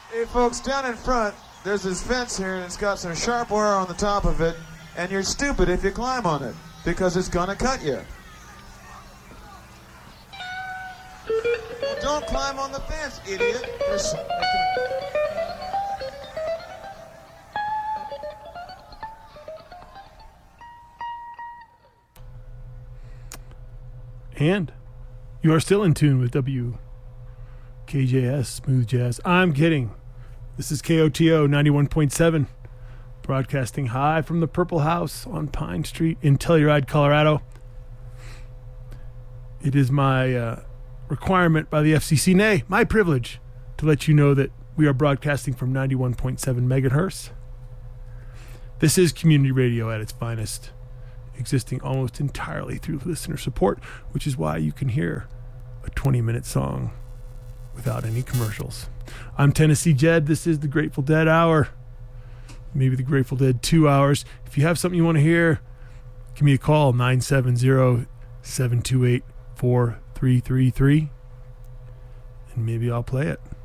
Hey, folks, down in front, there's this fence here, and it's got some sharp wire on the top of it, and you're stupid if you climb on it, because it's gonna cut you. Well, don't climb on the fence, idiot. And you are still in tune with WKJS Smooth Jazz. I'm kidding. This is KOTO 91.7, broadcasting high from the Purple House on Pine Street in Telluride, Colorado. It is my requirement by the FCC, nay, my privilege, to let you know that we are broadcasting from 91.7 megahertz. This is community radio at its finest, existing almost entirely through listener support, which is why you can hear a 20-minute song without any commercials. I'm Tennessee Jed. This is the Grateful Dead Hour, maybe the Grateful Dead 2 hours. If you have something you want to hear, give me a call, 970-728-4333, and maybe I'll play it.